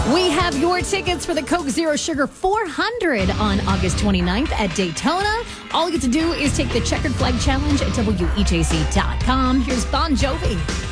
We have your tickets for the Coke Zero Sugar 400 on August 29th at Daytona. All you have to do is take the Checkered Flag Challenge at WEJC.com. Here's Bon Jovi.